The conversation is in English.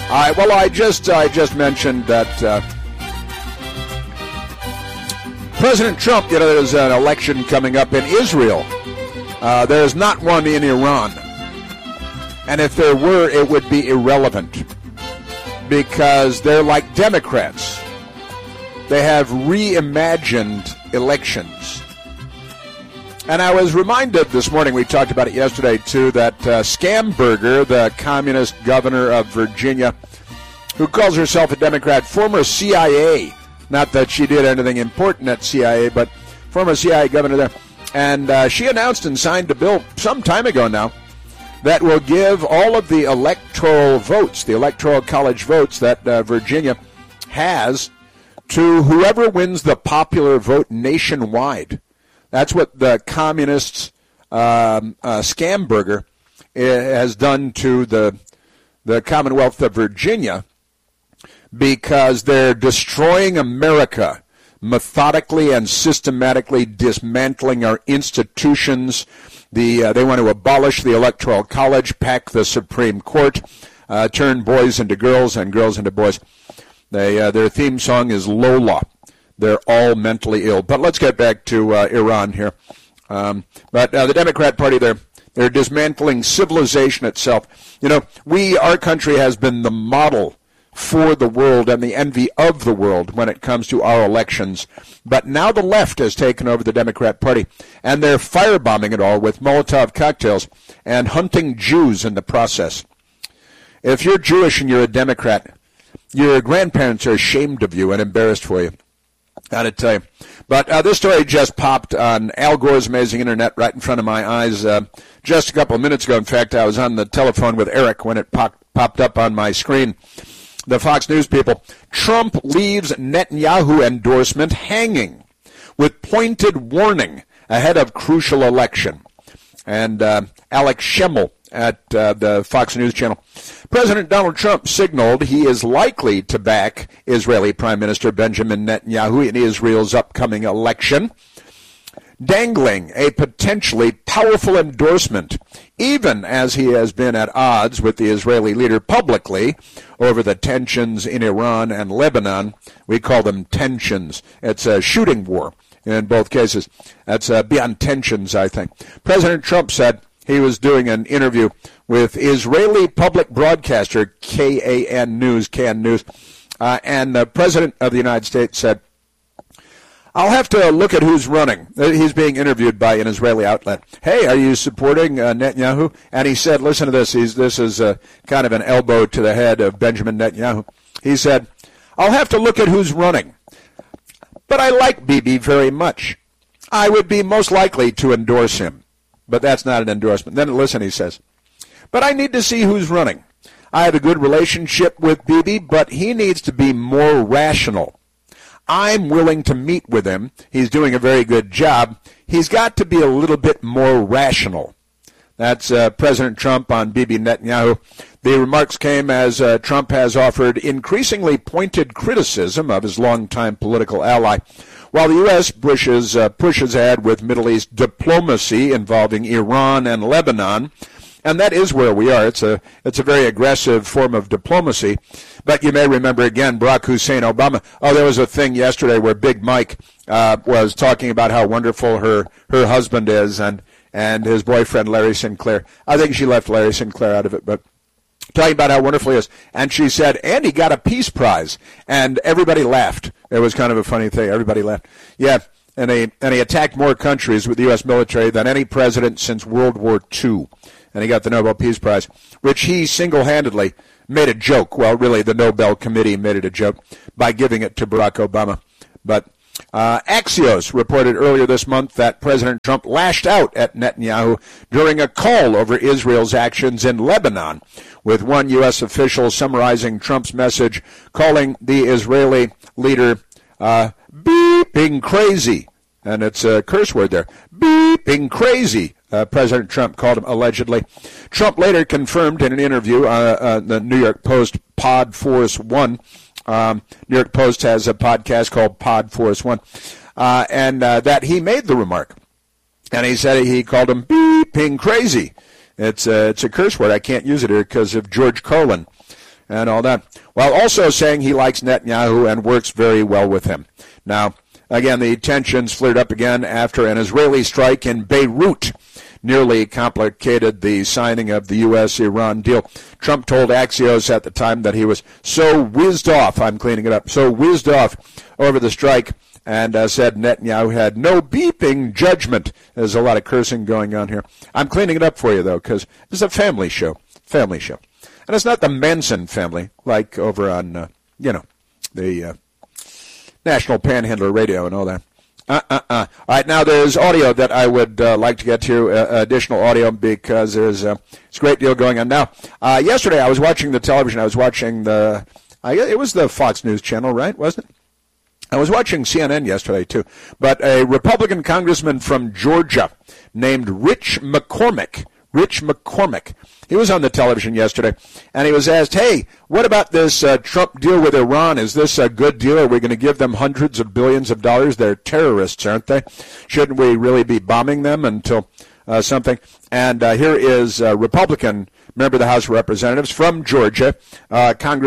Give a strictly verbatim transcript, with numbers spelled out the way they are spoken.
All right, well, I just I just mentioned that uh, President Trump, you know, there's an election coming up in Israel. Uh, there's not one in Iran. And if there were, it would be irrelevant because they're like Democrats. They have reimagined elections. And I was reminded this morning, we talked about it yesterday too, that uh, Scamberger, the communist governor of Virginia, who calls herself a Democrat, former C I A, not that she did anything important at C I A, but former C I A governor there. And uh, she announced and signed a bill some time ago now that will give all of the electoral votes, the electoral college votes that uh, Virginia has, to whoever wins the popular vote nationwide. That's what the communists, um, uh, Scamberger, uh, has done to the the Commonwealth of Virginia, because they're destroying America, methodically and systematically dismantling our institutions. The uh, they want to abolish the Electoral College, pack the Supreme Court, uh, turn boys into girls and girls into boys. They uh, their theme song is Lola. They're all mentally ill. But let's get back to uh, Iran here. Um, but uh, the Democrat Party, they're, they're dismantling civilization itself. You know, we, our country has been the model for the world and the envy of the world when it comes to our elections. But now the left has taken over the Democrat Party, and they're firebombing it all with Molotov cocktails and hunting Jews in the process. If you're Jewish and you're a Democrat, your grandparents are ashamed of you and embarrassed for you. Gotta tell you. But uh, this story just popped on Al Gore's Amazing Internet right in front of my eyes uh, just a couple of minutes ago. In fact, I was on the telephone with Eric when it pop- popped up on my screen. The Fox News people. Trump leaves Netanyahu endorsement hanging with pointed warning ahead of crucial election. And uh, Alex Schemmel at uh, the Fox News channel. President Donald Trump signaled he is likely to back Israeli Prime Minister Benjamin Netanyahu in Israel's upcoming election, dangling a potentially powerful endorsement, even as he has been at odds with the Israeli leader publicly over the tensions in Iran and Lebanon. We call them tensions. It's a shooting war in both cases. That's uh, beyond tensions, I think. President Trump said he was doing an interview with Israeli public broadcaster K A N News, K A N News, uh, and the President of the United States said, I'll have to look at who's running. He's being interviewed by an Israeli outlet. Hey, are you supporting uh, Netanyahu? And he said, listen to this. He's, this is uh, kind of an elbow to the head of Benjamin Netanyahu. He said, I'll have to look at who's running. But I like Bibi very much. I would be most likely to endorse him. But that's not an endorsement. Then listen, he says, but I need to see who's running. I have a good relationship with Bibi, but he needs to be more rational. I'm willing to meet with him. He's doing a very good job. He's got to be a little bit more rational. That's uh, President Trump on Bibi Netanyahu. The remarks came as uh, Trump has offered increasingly pointed criticism of his longtime political ally, while the U S pushes, uh, pushes ahead with Middle East diplomacy involving Iran and Lebanon. And that is where we are. It's a it's a very aggressive form of diplomacy. But you may remember, again, Barack Hussein Obama. Oh, there was a thing yesterday where Big Mike uh, was talking about how wonderful her, her husband is and, and his boyfriend, Larry Sinclair. I think she left Larry Sinclair out of it, but talking about how wonderful he is. And she said, and he got a Peace Prize. And everybody laughed. It was kind of a funny thing. Everybody laughed. Yeah, and he, and he attacked more countries with the U S military than any president since World War Two. And he got the Nobel Peace Prize, which he single-handedly made a joke. Well, really, the Nobel Committee made it a joke by giving it to Barack Obama. But uh, Axios reported earlier this month that President Trump lashed out at Netanyahu during a call over Israel's actions in Lebanon, with one U S official summarizing Trump's message, calling the Israeli leader uh, beeping crazy. And it's a curse word there. Beeping crazy. Uh, President Trump called him allegedly. Trump later confirmed in an interview, uh, uh, the New York Post Pod Force One. Um, New York Post has a podcast called Pod Force One, uh, and uh, that he made the remark. And he said he called him beeping crazy. It's a, it's a curse word. I can't use it here because of George Carlin. and all that, while also saying he likes Netanyahu and works very well with him. Now, again, the tensions flared up again after an Israeli strike in Beirut nearly complicated the signing of the U S Iran deal. Trump told Axios at the time that he was so whizzed off, I'm cleaning it up, so whizzed off over the strike, and uh, said Netanyahu had no beeping judgment. There's a lot of cursing going on here. I'm cleaning it up for you, though, because it's a family show. Family show. And it's not the Manson family, like over on, uh, you know, the uh, National Panhandler Radio and all that. Uh, uh, uh. All right, now there's audio that I would uh, like to get to, uh, additional audio, because there's uh, it's a great deal going on. Now, uh, yesterday I was watching the television. I was watching the, uh, it was the Fox News channel, right, wasn't it? I was watching C N N yesterday, too. But a Republican congressman from Georgia named Rich McCormick, Rich McCormick, he was on the television yesterday, and he was asked, hey, what about this uh, Trump deal with Iran? Is this a good deal? Are we going to give them hundreds of billions of dollars? They're terrorists, aren't they? Shouldn't we really be bombing them until uh, something? And uh, here is a Republican member of the House of Representatives from Georgia, uh, Congress.